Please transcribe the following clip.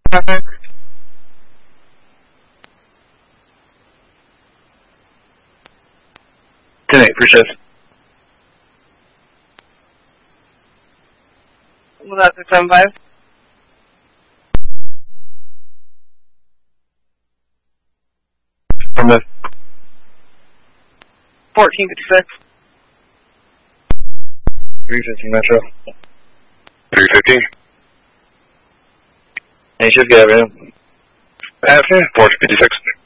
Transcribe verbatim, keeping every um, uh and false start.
Traffic. ten eight, appreciate it. Was that six seven five? From the fourteen fifty-six. three fifty Metro. three fifty. Any shift, get it, man. F, four fifty-six.